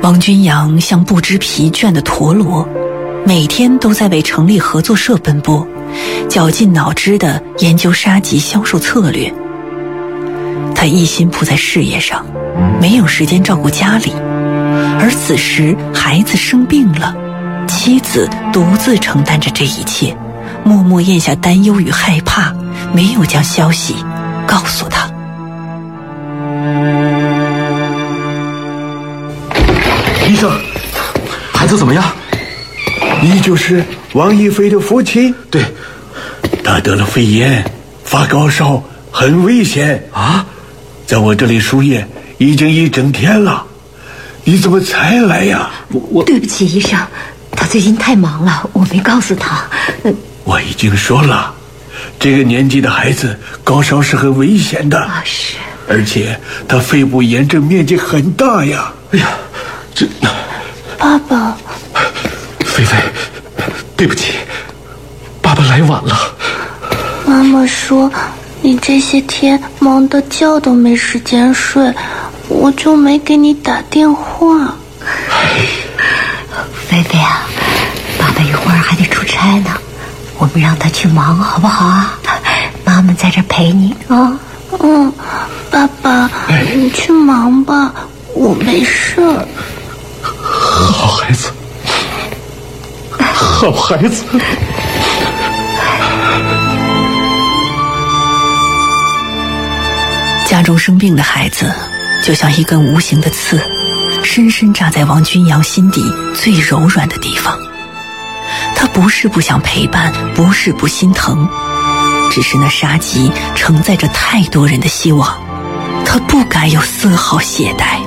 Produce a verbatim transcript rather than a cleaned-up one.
王君阳像不知疲倦的陀螺，每天都在为成立合作社奔波，绞尽脑汁地研究沙棘销售策略。他一心扑在事业上，没有时间照顾家里，而此时孩子生病了，妻子独自承担着这一切，默默咽下担忧与害怕，没有将消息告诉他。 医生，孩子怎么样？ 你就是王一飞的父亲？ 对， 他得了肺炎，发高烧，很危险啊！ 在我这里输液已经一整天了，你怎么才来呀？ 我我对不起，医生，他最近太忙了，我没告诉他。呃、 我已经说了，这个年纪的孩子高烧是很危险的啊，是， 而且他肺部炎症面积很大呀。 哎呀，这爸爸， 菲菲，对不起，爸爸来晚了。 妈妈说你这些天忙得觉都没时间睡，我就没给你打电话。 菲菲啊，爸爸一会儿还得出差呢，我们让他去忙好不好啊？妈妈在这陪你啊。 嗯，爸爸，你去忙吧，我没事。 好孩子，好孩子。 家中生病的孩子就像一根无形的刺，深深扎在王君阳心底最柔软的地方。他不是不想陪伴，不是不心疼，只是那沙棘承载着太多人的希望，他不敢有丝毫懈怠。